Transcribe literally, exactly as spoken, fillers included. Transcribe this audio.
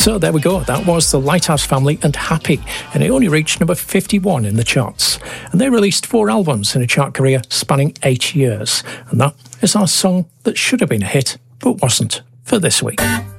So there we go, that was the Lighthouse Family and Happy, and it only reached number fifty-one in the charts. And they released four albums in a chart career spanning eight years. And that is our song that should have been a hit, but wasn't, for this week.